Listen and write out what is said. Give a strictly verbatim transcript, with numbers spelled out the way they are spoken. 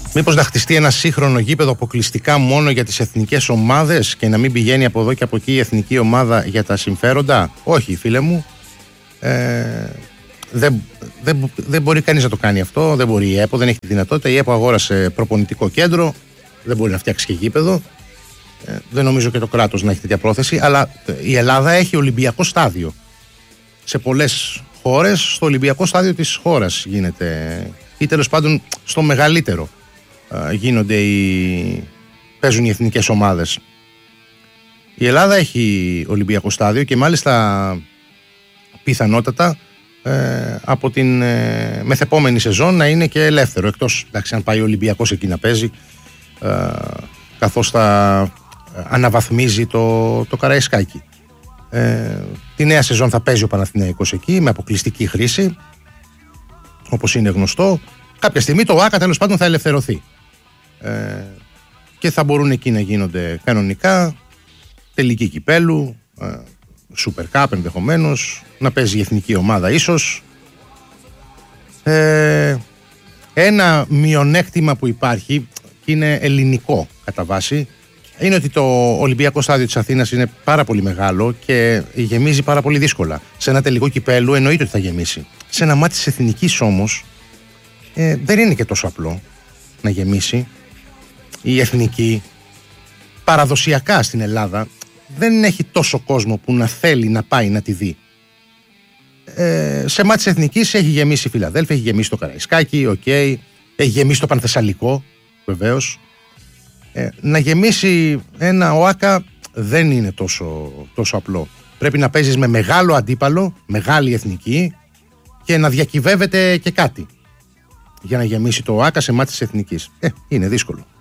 Μήπως να χτιστεί ένα σύγχρονο γήπεδο αποκλειστικά μόνο για τις εθνικές ομάδες και να μην πηγαίνει από εδώ και από εκεί η εθνική ομάδα για τα συμφέροντα? Όχι, φίλε μου. Ε, δεν, δεν, δεν μπορεί κανείς να το κάνει αυτό. Δεν μπορεί η ΕΠΟ, δεν έχει τη δυνατότητα. Η ΕΠΟ αγόρασε προπονητικό κέντρο. Δεν μπορεί να φτιάξει και γήπεδο. Ε, δεν νομίζω και το κράτος να έχει τέτοια πρόθεση. Αλλά η Ελλάδα έχει Ολυμπιακό στάδιο. Σε πολλές χώρες, στο Ολυμπιακό στάδιο της χώρας γίνεται, ή τέλος πάντων στο μεγαλύτερο, γίνονται οι... παίζουν οι εθνικές ομάδες. Η Ελλάδα έχει Ολυμπιακό στάδιο και μάλιστα πιθανότατα ε, από την ε, μεθεπόμενη σεζόν να είναι και ελεύθερο, εκτός εντάξει, αν πάει ο Ολυμπιακός εκεί να παίζει, ε, καθώς θα αναβαθμίζει το, το Καραϊσκάκι. Ε, τη νέα σεζόν θα παίζει ο Παναθηναϊκός εκεί με αποκλειστική χρήση, όπως είναι γνωστό. Κάποια στιγμή το ΆΚΑ τέλος πάντων θα ελευθερωθεί ε, και θα μπορούν εκεί να γίνονται κανονικά τελική κυπέλου, ε, Super Cup ενδεχομένως, να παίζει η εθνική ομάδα ίσως. Ε, ένα μειονέκτημα που υπάρχει και είναι ελληνικό κατά βάση είναι ότι το Ολυμπιακό στάδιο της Αθήνας είναι πάρα πολύ μεγάλο και γεμίζει πάρα πολύ δύσκολα. Σε ένα τελικό κυπέλου εννοείται ότι θα γεμίσει. Σε ένα μάτι της εθνικής όμως ε, δεν είναι και τόσο απλό να γεμίσει. Η εθνική παραδοσιακά στην Ελλάδα δεν έχει τόσο κόσμο που να θέλει να πάει να τη δει. Ε, σε μάτι της εθνικής έχει γεμίσει η Φιλαδέλφια, έχει γεμίσει το Καραϊσκάκι, okay, έχει γεμίσει το Πανθεσσαλικό βεβαίως. Ε, να γεμίσει ένα ΟΑΚΑ δεν είναι τόσο, τόσο απλό. Πρέπει να παίζεις με μεγάλο αντίπαλο, μεγάλη εθνική και να διακυβεύεται και κάτι για να γεμίσει το ΟΑΚΑ σε μάτι της εθνικής. Ε, είναι δύσκολο.